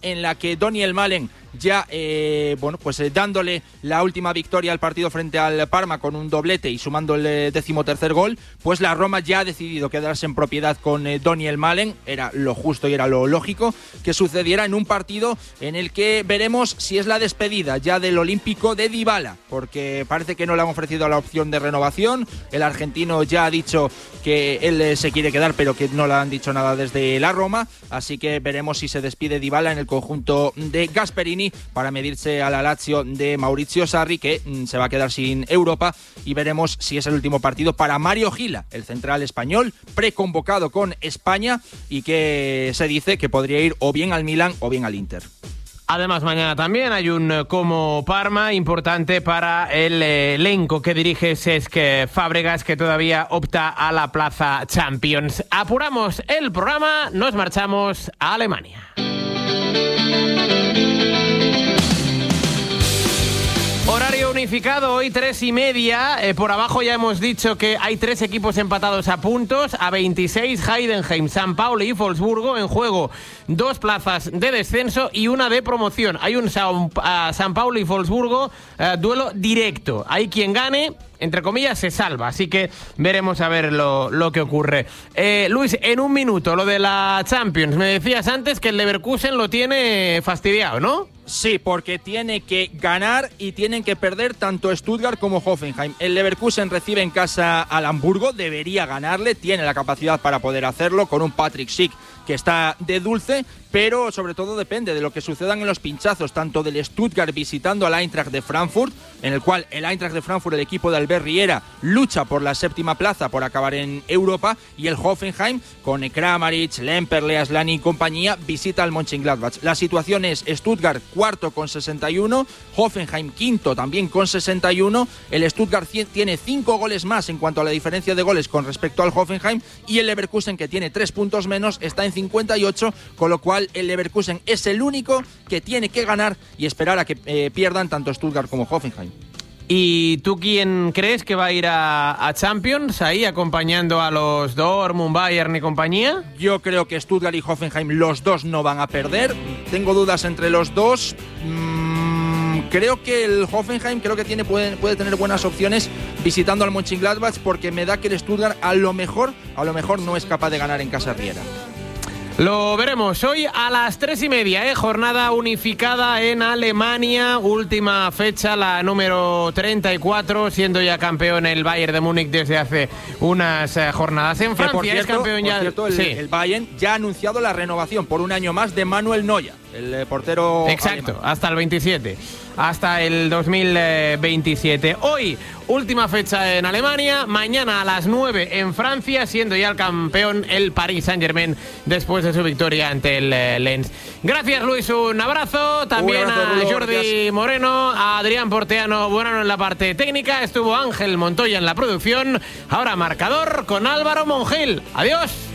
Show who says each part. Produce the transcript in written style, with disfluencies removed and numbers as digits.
Speaker 1: en la que Daniel Malen ya dándole la última victoria al partido frente al Parma con un doblete y sumando el 13º gol, pues la Roma ya ha decidido quedarse en propiedad con Daniel Malen. Era lo justo y era lo lógico que sucediera en un partido en el que veremos si es la despedida ya del olímpico de Dybala, porque parece que no le han ofrecido la opción de renovación. El argentino ya ha dicho que él se quiere quedar, pero que no le han dicho nada desde la Roma, así que veremos si se despide Dybala en el conjunto de Gasperini para medirse a la Lazio de Maurizio Sarri, que se va a quedar sin Europa, y veremos si es el último partido para Mario Gila, el central español, preconvocado con España y que se dice que podría ir o bien al Milan o bien al Inter.
Speaker 2: Además, mañana también hay un Como Parma importante para el elenco que dirige Cesc Fábregas, que todavía opta a la plaza Champions. Apuramos el programa, nos marchamos a Alemania. Horario unificado, hoy 3:30. Por abajo ya hemos dicho que hay 3 equipos empatados a puntos. A 26, Heidenheim, San Pauli y Wolfsburgo. En juego 2 plazas de descenso y una de promoción. Hay un San Pauli y Wolfsburgo duelo directo. Hay quien gane, entre comillas, se salva. Así que veremos a ver lo que ocurre. Luis, en un minuto, lo de la Champions. Me decías antes que el Leverkusen lo tiene fastidiado, ¿no?
Speaker 1: Sí, porque tiene que ganar y tienen que perder tanto Stuttgart como Hoffenheim. El Leverkusen recibe en casa al Hamburgo, debería ganarle, tiene la capacidad para poder hacerlo con un Patrick Schick que está de dulce, pero sobre todo depende de lo que sucedan en los pinchazos, tanto del Stuttgart visitando al Eintracht de Frankfurt, en el cual el Eintracht de Frankfurt, el equipo de Albert Riera, lucha por la 7ª plaza, por acabar en Europa, y el Hoffenheim, con Kramaric, Lemperle, Aslani y compañía, visita al Mönchengladbach. La situación es Stuttgart cuarto con 61, Hoffenheim quinto también con 61, el Stuttgart tiene 5 goles más en cuanto a la diferencia de goles con respecto al Hoffenheim, y el Leverkusen, que tiene 3 puntos menos, está en 58, con lo cual el Leverkusen es el único que tiene que ganar y esperar a que pierdan tanto Stuttgart como Hoffenheim.
Speaker 2: ¿Y tú quién crees que va a ir a Champions, ahí acompañando a los Dortmund, Bayern y compañía?
Speaker 1: Yo creo que Stuttgart y Hoffenheim, los dos no van a perder. Tengo dudas entre los dos. Creo que el Hoffenheim puede tener buenas opciones visitando al Mönchengladbach, porque me da que el Stuttgart a lo mejor no es capaz de ganar en casa Riera.
Speaker 2: Lo veremos hoy a las 3:30, jornada unificada en Alemania, última fecha, la número 34, siendo ya campeón el Bayern de Múnich desde hace unas jornadas. En Francia
Speaker 1: por cierto,
Speaker 2: es campeón ya.
Speaker 1: El Bayern ya ha anunciado la renovación por un año más de Manuel Neuer, el portero.
Speaker 2: Exacto,
Speaker 1: alemán.
Speaker 2: hasta el 27. Hasta el 2027. Hoy, última fecha en Alemania. Mañana a las 9 en Francia, siendo ya el campeón el Paris Saint-Germain después de su victoria ante el Lens. Gracias, Luis, un abrazo. También a Jordi Moreno, a Adrián Porteano Buenano en la parte técnica. Estuvo Ángel Montoya en la producción. Ahora marcador con Álvaro Mongil. Adiós.